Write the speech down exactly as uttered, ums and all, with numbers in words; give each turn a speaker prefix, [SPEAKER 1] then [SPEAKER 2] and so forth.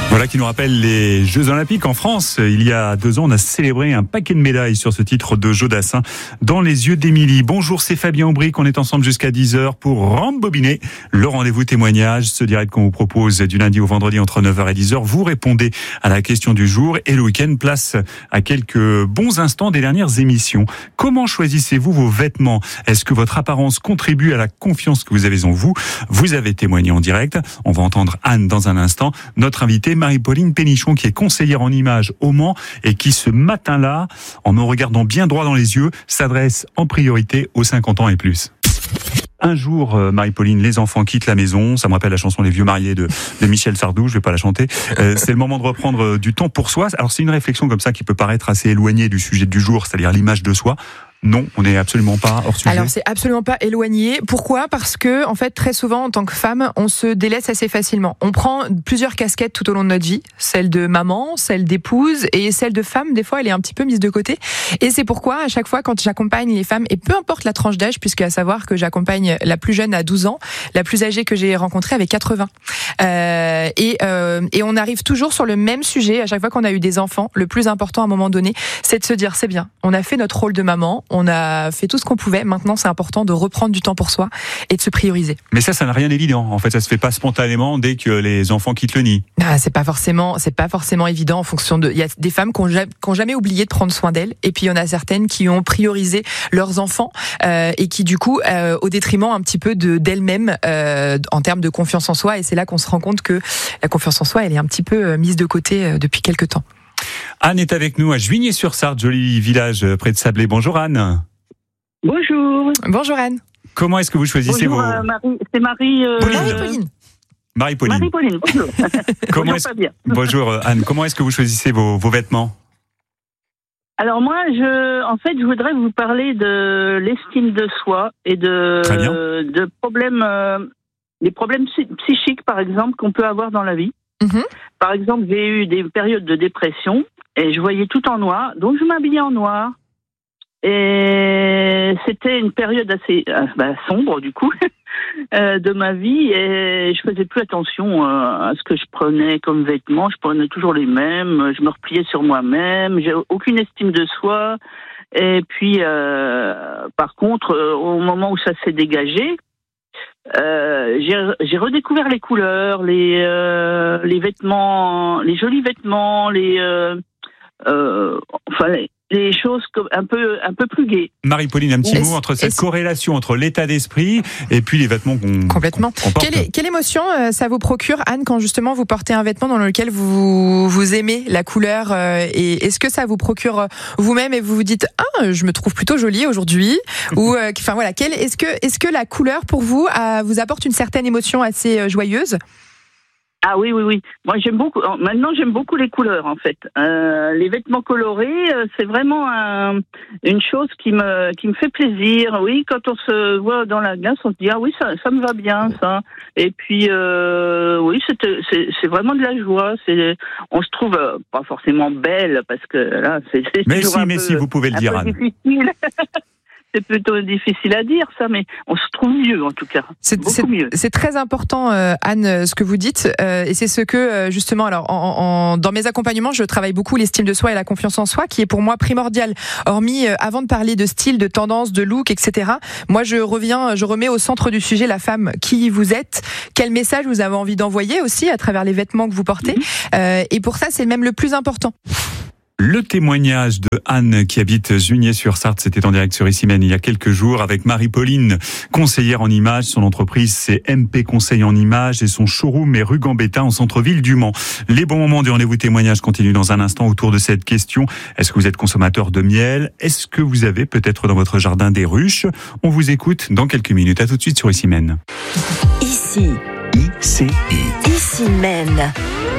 [SPEAKER 1] Voilà qui nous rappelle les Jeux Olympiques en France. Il y a deux ans, on a célébré un paquet de médailles sur ce titre de Jodassin dans les yeux d'Émilie. Bonjour, c'est Fabien Aubric. On est ensemble jusqu'à dix heures pour rembobiner le rendez-vous témoignage. Ce direct qu'on vous propose du lundi au vendredi entre neuf heures et dix heures. Vous répondez à la question du jour et le week-end place à quelques bons instants des dernières émissions. Comment choisissez-vous vos vêtements? Est-ce que votre apparence contribue à la confiance que vous avez en vous? Vous avez témoigné en direct. On va entendre Anne dans un instant. Notre invitée Marie-Pauline Pénichon, qui est conseillère en images au Mans et qui ce matin-là, en me regardant bien droit dans les yeux, s'adresse en priorité aux cinquante ans et plus. Un jour, Marie-Pauline, les enfants quittent la maison. Ça me rappelle la chanson Les Vieux Mariés de, de Michel Sardou. Je vais pas la chanter. Euh, c'est le moment de reprendre du temps pour soi. Alors c'est une réflexion comme ça qui peut paraître assez éloignée du sujet du jour, c'est-à-dire l'image de soi. Non, on n'est absolument pas hors sujet.
[SPEAKER 2] Alors c'est absolument pas éloigné. Pourquoi ? Parce que en fait très souvent en tant que femme, on se délaisse assez facilement. On prend plusieurs casquettes tout au long de notre vie, celle de maman, celle d'épouse et celle de femme. Des fois, elle est un petit peu mise de côté. Et c'est pourquoi à chaque fois quand j'accompagne les femmes, et peu importe la tranche d'âge, puisque à savoir que j'accompagne la plus jeune à douze ans, la plus âgée que j'ai rencontrée avait quatre-vingts. Euh, et euh, et on arrive toujours sur le même sujet à chaque fois qu'on a eu des enfants. Le plus important à un moment donné, c'est de se dire c'est bien, on a fait notre rôle de maman. On a fait tout ce qu'on pouvait. Maintenant, c'est important de reprendre du temps pour soi et de se prioriser.
[SPEAKER 1] Mais ça, ça n'a rien d'évident. En fait, ça se fait pas spontanément dès que les enfants quittent le nid.
[SPEAKER 2] Ah, c'est pas forcément, c'est pas forcément évident en fonction de. Il y a des femmes qui ont, qui ont jamais oublié de prendre soin d'elles, et puis il y en a certaines qui ont priorisé leurs enfants euh, et qui, du coup, euh, au détriment un petit peu de d'elles-mêmes euh, en termes de confiance en soi. Et c'est là qu'on se rend compte que la confiance en soi, elle est un petit peu mise de côté euh, depuis quelques temps.
[SPEAKER 1] Anne est avec nous à Juigné-sur-Sarthe, joli village près de Sablé. Bonjour Anne.
[SPEAKER 3] Bonjour.
[SPEAKER 2] Bonjour Anne.
[SPEAKER 1] Comment est-ce que vous choisissez
[SPEAKER 3] bonjour,
[SPEAKER 1] vos...
[SPEAKER 3] Euh, Marie, c'est Marie... Euh...
[SPEAKER 2] Marie-Pauline.
[SPEAKER 1] Marie-Pauline.
[SPEAKER 3] Marie-Pauline, bonjour.
[SPEAKER 1] Comment
[SPEAKER 3] bonjour,
[SPEAKER 1] est-ce...
[SPEAKER 3] Fabien.
[SPEAKER 1] Bonjour Anne, comment est-ce que vous choisissez vos, vos vêtements?
[SPEAKER 3] Alors moi, je, en fait, je voudrais vous parler de l'estime de soi et de,
[SPEAKER 1] Très bien.
[SPEAKER 3] de problèmes, euh, des problèmes psychiques, par exemple, qu'on peut avoir dans la vie.
[SPEAKER 2] Mm-hmm.
[SPEAKER 3] Par exemple, j'ai eu des périodes de dépression et je voyais tout en noir, donc je m'habillais en noir. Et c'était une période assez euh, bah, sombre, du coup, euh, de ma vie, et je faisais plus attention euh, à ce que je prenais comme vêtements. Je prenais toujours les mêmes, je me repliais sur moi-même, j'ai aucune estime de soi. Et puis, euh, par contre, euh, au moment où ça s'est dégagé, Euh, j'ai, j'ai redécouvert les couleurs, les, euh, les vêtements, les jolis vêtements, les, euh, euh, enfin les, les choses comme un peu, un peu plus gaies.
[SPEAKER 1] Marie-Pauline, un petit
[SPEAKER 2] Est-ce,
[SPEAKER 1] mot entre cette
[SPEAKER 2] est-ce...
[SPEAKER 1] corrélation entre l'état d'esprit et puis les vêtements qu'on,
[SPEAKER 2] Complètement.
[SPEAKER 1] qu'on, qu'on porte.
[SPEAKER 2] Quelle, est, quelle émotion euh, ça vous procure, Anne, quand justement vous portez un vêtement dans lequel vous, vous aimez la couleur euh, et est-ce que ça vous procure vous-même et vous vous dites ah je me trouve plutôt jolie aujourd'hui ou enfin euh, voilà quelle, est-ce que est-ce que la couleur pour vous euh, vous apporte une certaine émotion assez euh, joyeuse?
[SPEAKER 3] Ah oui, oui, oui. Moi, j'aime beaucoup. Maintenant, j'aime beaucoup les couleurs, en fait. Euh, les vêtements colorés, c'est vraiment un, une chose qui me qui me fait plaisir. Oui, quand on se voit dans la glace, on se dit ah oui, ça ça me va bien, ça. Et puis euh, oui, c'est c'est c'est vraiment de la joie. C'est on se trouve euh, pas forcément belle parce que là, c'est, c'est
[SPEAKER 1] mais
[SPEAKER 3] toujours
[SPEAKER 1] si,
[SPEAKER 3] un
[SPEAKER 1] mais
[SPEAKER 3] peu,
[SPEAKER 1] si, vous pouvez le
[SPEAKER 3] un
[SPEAKER 1] dire,
[SPEAKER 3] peu
[SPEAKER 1] Anne.
[SPEAKER 3] difficile. C'est plutôt difficile à dire, ça, mais on se trouve mieux, en tout cas.
[SPEAKER 2] C'est,
[SPEAKER 3] beaucoup
[SPEAKER 2] c'est,
[SPEAKER 3] mieux.
[SPEAKER 2] C'est très important, euh, Anne, ce que vous dites, euh, et c'est ce que, euh, justement, alors, en, en, dans mes accompagnements, je travaille beaucoup l'estime de soi et la confiance en soi, qui est pour moi primordial. Hormis, euh, avant de parler de style, de tendance, de look, et cetera, moi, je reviens, je remets au centre du sujet la femme, qui vous êtes, quel message vous avez envie d'envoyer aussi à travers les vêtements que vous portez, euh, et pour ça, c'est même le plus important.
[SPEAKER 1] Le témoignage de Anne qui habite Juigné-sur-Sarthe, c'était en direct sur Issy-Mène il y a quelques jours avec Marie-Pauline, conseillère en images. Son entreprise, c'est M P Conseil en images et son showroom est rue Gambetta en centre-ville du Mans. Les bons moments du rendez-vous témoignage continuent dans un instant autour de cette question. Est-ce que vous êtes consommateur de miel? Est-ce que vous avez peut-être dans votre jardin des ruches? On vous écoute dans quelques minutes. À tout de suite sur Issy-Mène.
[SPEAKER 4] Ici.
[SPEAKER 1] I C I.
[SPEAKER 4] Issy-Mène.